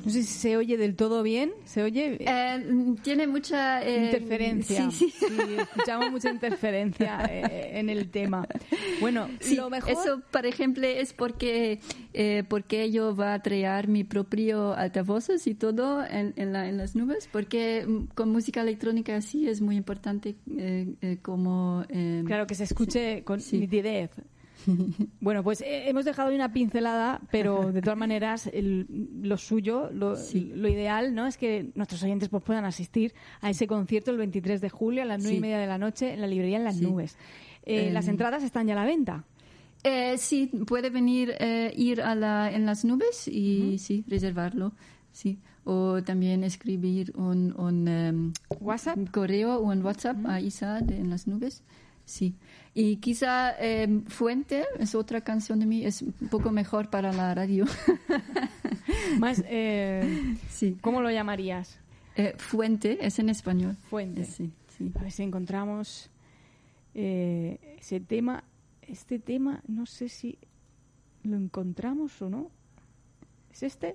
No sé si se oye del todo bien. ¿Se oye? Tiene mucha interferencia. Sí. Sí, escuchamos mucha interferencia en el tema. Bueno, sí, lo mejor... Eso, por ejemplo, es porque yo va a traer mi propio altavoces y todo en las nubes, porque con música electrónica así es muy importante como... claro, que se escuche con nitidez. Bueno, pues hemos dejado una pincelada, pero de todas maneras lo suyo, lo ideal, ¿no? Es que nuestros oyentes pues puedan asistir a ese concierto el 23 de julio a las 9:30 de la noche en la librería En las Nubes. Las entradas están ya a la venta. Sí, puede venir, ir En las Nubes y sí, reservarlo. Sí. O también escribir un WhatsApp, correo o un WhatsApp a Isa de En las Nubes. Sí, y quizá Fuente es otra canción de mí, es un poco mejor para la radio. Más, sí. ¿Cómo lo llamarías? Fuente, es en español. Fuente. Sí. A ver si encontramos ese tema. Este tema, no sé si lo encontramos o no. ¿Es este?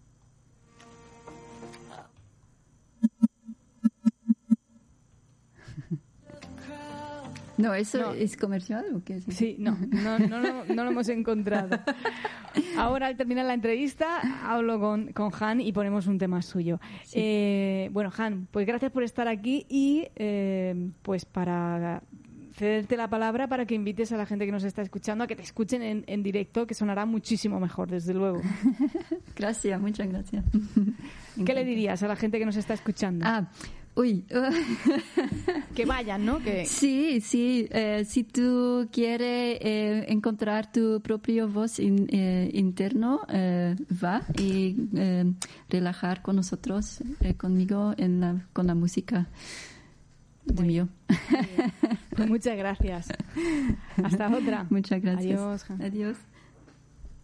No, ¿eso es comercial o qué es? Sí, no lo hemos encontrado. Ahora, al terminar la entrevista, hablo con Han y ponemos un tema suyo. Sí. Bueno, Han, pues gracias por estar aquí y pues para cederte la palabra para que invites a la gente que nos está escuchando a que te escuchen en directo, que sonará muchísimo mejor, desde luego. Gracias, muchas gracias. ¿Qué le dirías a la gente que nos está escuchando? Uy. Que vayan, ¿no? Sí. Si tú quieres encontrar tu propia voz interno, va y relajar con nosotros, conmigo con la música de mío. Pues muchas gracias. Hasta otra. Muchas gracias. Adiós. Adiós.